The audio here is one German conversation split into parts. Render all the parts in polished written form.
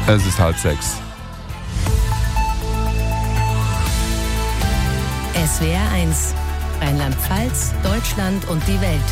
Es ist 5:30. SWR 1, Rheinland-Pfalz, Deutschland und die Welt.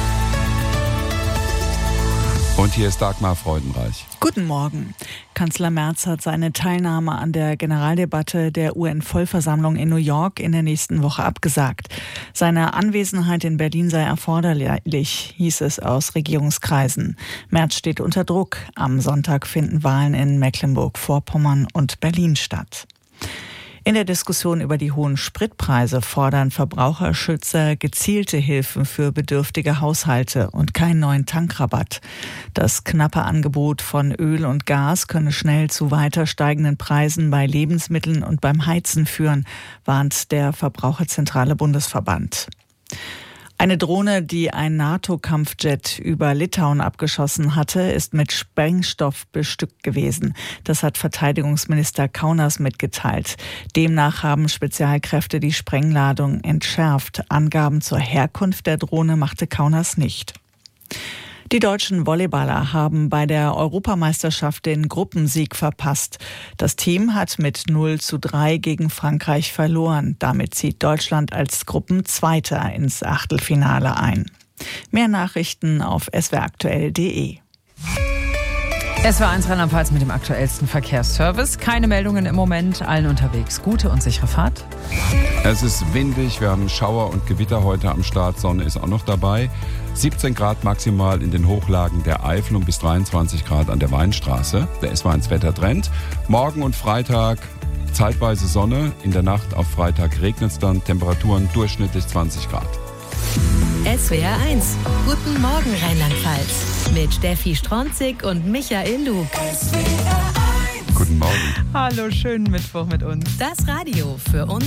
Und hier ist Dagmar Freudenreich. Guten Morgen. Kanzler Merz hat seine Teilnahme an der Generaldebatte der UN-Vollversammlung in New York in der nächsten Woche abgesagt. Seine Anwesenheit in Berlin sei erforderlich, hieß es aus Regierungskreisen. Merz steht unter Druck. Am Sonntag finden Wahlen in Mecklenburg-Vorpommern und Berlin statt. In der Diskussion über die hohen Spritpreise fordern Verbraucherschützer gezielte Hilfen für bedürftige Haushalte und keinen neuen Tankrabatt. Das knappe Angebot von Öl und Gas könne schnell zu weiter steigenden Preisen bei Lebensmitteln und beim Heizen führen, warnt der Verbraucherzentrale Bundesverband. Eine Drohne, die ein NATO-Kampfjet über Litauen abgeschossen hatte, ist mit Sprengstoff bestückt gewesen. Das hat Verteidigungsminister Kaunas mitgeteilt. Demnach haben Spezialkräfte die Sprengladung entschärft. Angaben zur Herkunft der Drohne machte Kaunas nicht. Die deutschen Volleyballer haben bei der Europameisterschaft den Gruppensieg verpasst. Das Team hat mit 0:3 gegen Frankreich verloren. Damit zieht Deutschland als Gruppenzweiter ins Achtelfinale ein. Mehr Nachrichten auf swraktuell.de. SWR 1 Rheinland-Pfalz mit dem aktuellsten Verkehrsservice. Keine Meldungen im Moment, allen unterwegs. Gute und sichere Fahrt. Es ist windig, wir haben Schauer und Gewitter heute am Start. Sonne ist auch noch dabei. 17 Grad maximal in den Hochlagen der Eifel und bis 23 Grad an der Weinstraße. Der S1 Wettertrend. Morgen und Freitag zeitweise Sonne. In der Nacht auf Freitag regnet es dann. Temperaturen durchschnittlich 20 Grad. SWR 1, guten Morgen Rheinland-Pfalz. Mit Steffi Stronzig und Michael Lug. Guten Morgen. Hallo, schönen Mittwoch mit uns. Das Radio für uns.